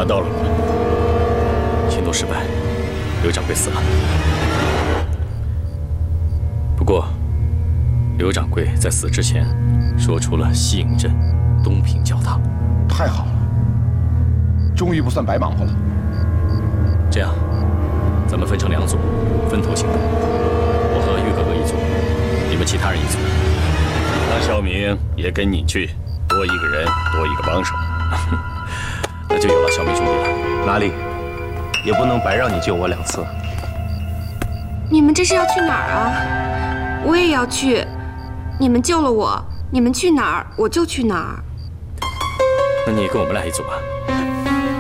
拿到了吗？行动失败，刘掌柜死了。不过，刘掌柜在死之前说出了西营镇东平教堂。 太好了，终于不算白忙活了。 这样，咱们分成2组，分头行动。我和玉哥哥一组，你们其他人一组。让小明也跟你去，多一个人，多一个帮手。那就有了小明兄弟了。 哪里，也不能白让你救我2次。 你们这是要去哪儿啊？我也要去。你们救了我，你们去哪儿我就去哪儿。 那你跟我们俩一组吧。